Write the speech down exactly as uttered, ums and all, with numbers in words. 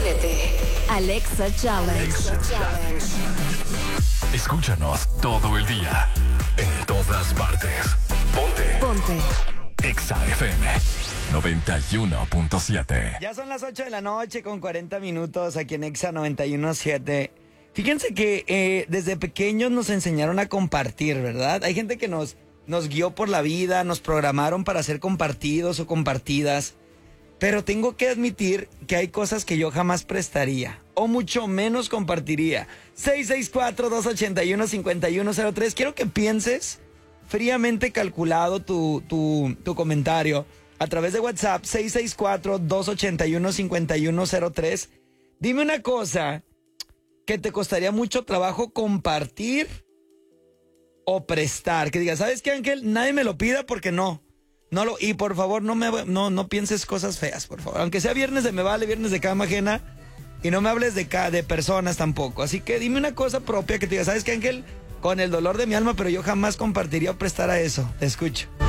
siete. Alexa Challenge. Alexa Challenge. Escúchanos todo el día, en todas partes. Ponte. Ponte. Exa F M noventa y uno punto siete. Ya son las ocho de la noche con cuarenta minutos aquí en Exa noventa y uno punto siete. Fíjense que eh, desde pequeños nos enseñaron a compartir, ¿verdad? Hay gente que nos, nos guió por la vida, nos programaron para ser compartidos o compartidas. Pero tengo que admitir que hay cosas que yo jamás prestaría, o mucho menos compartiría. seis seis cuatro, dos ocho uno, cinco uno cero tres. Quiero que pienses, fríamente calculado tu, tu, tu comentario, a través de WhatsApp, seis seis cuatro, dos ocho uno, cinco uno cero tres. Dime una cosa que te costaría mucho trabajo compartir o prestar. Que digas, ¿sabes qué, Ángel? Nadie me lo pida porque no. No lo, y por favor, no me no, no pienses cosas feas, por favor. Aunque sea viernes de me vale, viernes de cama ajena. Y no me hables de, de personas tampoco. Así que dime una cosa propia que te diga, ¿sabes qué, Ángel? Con el dolor de mi alma, pero yo jamás compartiría o prestara eso. Te escucho.